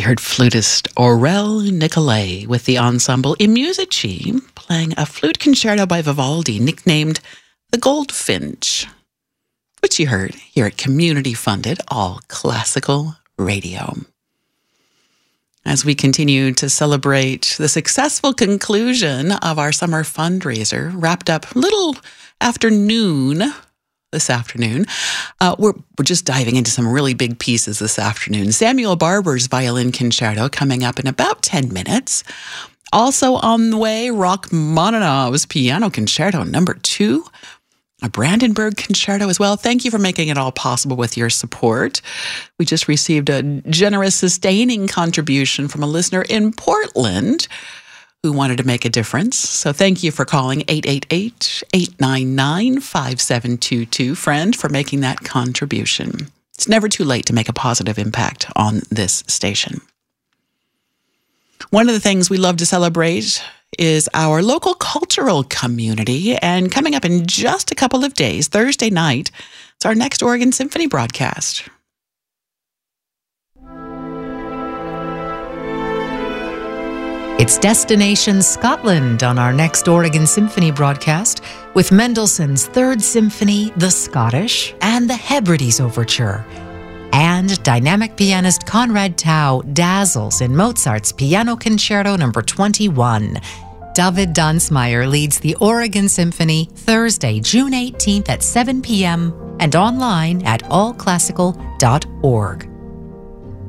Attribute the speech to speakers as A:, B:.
A: heard flutist Aurel Nicolai with the ensemble I Musici playing a flute concerto by Vivaldi nicknamed The Goldfinch, which you heard here at community-funded All Classical Radio. As we continue to celebrate the successful conclusion of our summer fundraiser, wrapped up a little after noon this afternoon, we're just diving into some really big pieces this afternoon. Samuel Barber's Violin Concerto coming up in about 10 minutes. Also on the way, Rachmaninoff's Piano Concerto number 2. A Brandenburg Concerto as well. Thank you for making it all possible with your support. We just received a generous sustaining contribution from a listener in Portland who wanted to make a difference. So thank you for calling 888-899-5722, friend, for making that contribution. It's never too late to make a positive impact on this station. One of the things we love to celebrate is our local cultural community. And coming up in just a couple of days, Thursday night, it's our next Oregon Symphony broadcast.
B: It's Destination Scotland on our next Oregon Symphony broadcast with Mendelssohn's Third Symphony, The Scottish, and the Hebrides Overture. And dynamic pianist Conrad Tao dazzles in Mozart's Piano Concerto number 21. David Dunsmeyer leads the Oregon Symphony Thursday, June 18th at 7 p.m. and online at allclassical.org.